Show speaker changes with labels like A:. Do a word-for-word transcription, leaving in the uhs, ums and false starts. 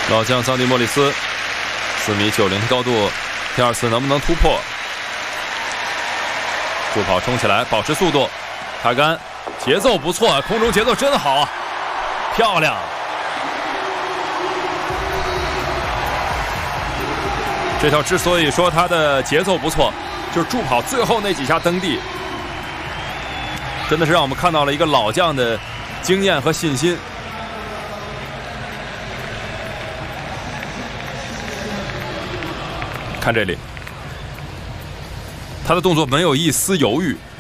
A: 老将桑迪莫里斯，四米九零的高度，第二次能不能突破？助跑冲起来，保持速度，踏杆，节奏不错，空中节奏真好，漂亮。这条之所以说它的节奏不错，就是助跑最后那几下蹬地，真的是让我们看到了一个老将的经验和信心。看这里，他的动作没有一丝犹豫，